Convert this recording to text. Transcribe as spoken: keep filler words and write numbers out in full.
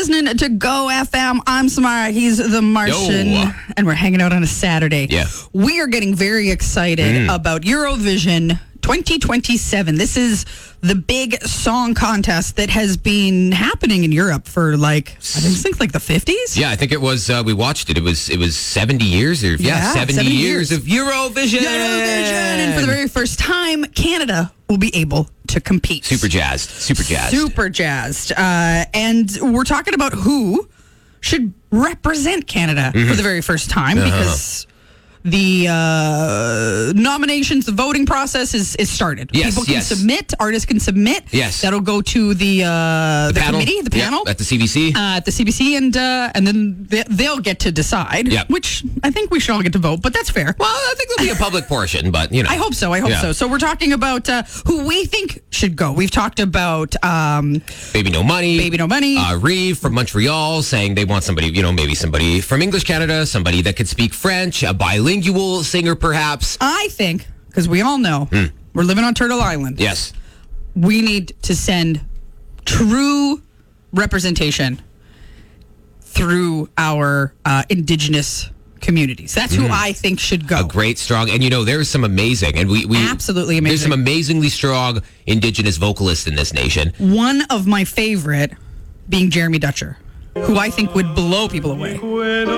listening to Go F M. I'm Samara. He's the Martian. Yo. And we're hanging out on a Saturday. Yeah. We are getting very excited Mm. about Eurovision twenty twenty-seven. This is the big song contest that has been happening in Europe for like, I think like the fifties. Yeah, I think it was, uh, we watched it. It was it was seventy years or, yeah, Yeah, seventy, seventy years, years. of Eurovision. Eurovision. And for the very first time, Canada will be able to compete. Super jazzed. Super jazzed. Super jazzed. Uh, and we're talking about who should represent Canada Mm-hmm. for the very first time Uh-huh. because the uh, nominations, the voting process is, is started. Yes, People can yes. submit, artists can submit. Yes. That'll go to the, uh, the, panel. committee, the Yeah, panel. at the C B C. Uh, at the C B C, and uh, and then they, they'll get to decide, Yep. which I think we should all get to vote, but that's fair. Well, I think there'll be a public portion, but, you know. I hope so. I hope Yeah. so. So we're talking about uh, who we think should go. We've talked about um, Baby No Money. Baby No Money. Uh, Reeve from Montreal saying they want somebody, you know, maybe somebody from English Canada, somebody that could speak French, a bilingual singer perhaps. I think, because we all know we're living on Turtle Island, Yes. we need to send true representation through our uh, Indigenous communities. That's who I think should go. A great, strong, and you know, there's some amazing, and we, we Absolutely There's amazing. some amazingly strong Indigenous vocalists in this nation. One of my favorite being Jeremy Dutcher, who I think would blow people away.